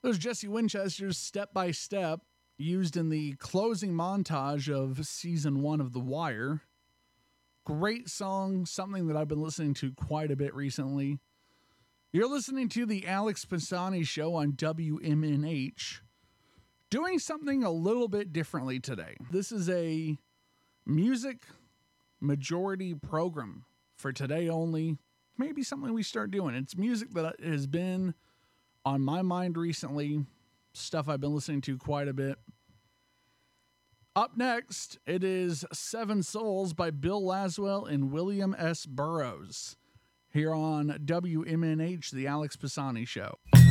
There's Jesse Winchester's Step by Step, used in the closing montage of season 1 of The Wire. Great song, something that I've been listening to quite a bit recently. You're listening to the Alex Pisani Show on WMNH, doing something a little bit differently today. This is a music majority program for today only. Maybe something we start doing. It's music that has been on my mind recently, stuff I've been listening to quite a bit. Up next, it is Seven Souls by Bill Laswell and William S. Burroughs, here on WMNH, the Alex Pisani Show.